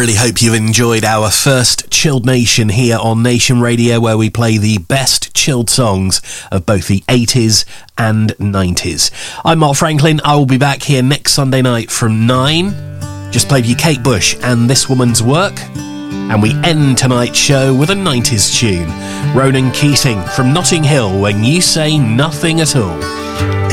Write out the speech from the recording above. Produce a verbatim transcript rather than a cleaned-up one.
really hope you've enjoyed our first Chilled Nation here on Nation Radio, where we play the best chilled songs of both the eighties and nineties. I'm Mark Franklin. I will be back here next Sunday night from nine. Just played you Kate Bush and This Woman's Work. And we end tonight's show with a nineties tune. Ronan Keating from Notting Hill, When You Say Nothing at All.